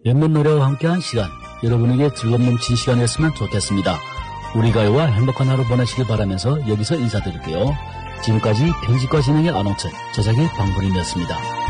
몇몇 노래와 함께한 시간, 여러분에게 즐거움 넘친 시간이었으면 좋겠습니다. 우리 가요와 행복한 하루 보내시길 바라면서 여기서 인사드릴게요. 지금까지 편집과 진행의 안홍철, 제작의 방불임이었습니다.